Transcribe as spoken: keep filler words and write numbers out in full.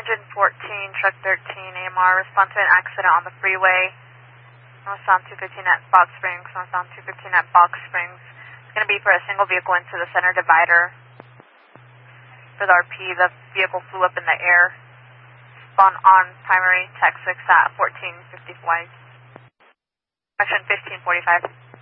one fourteen, truck thirteen, A M R, respond to an accident on the freeway, northbound two fifteen at Box Springs, northbound two fifteen at Box Springs. It's going to be for a single vehicle into the center divider. With R P, the vehicle flew up in the air. Respond on primary, text six at fourteen fifty-five. Action fifteen forty-five.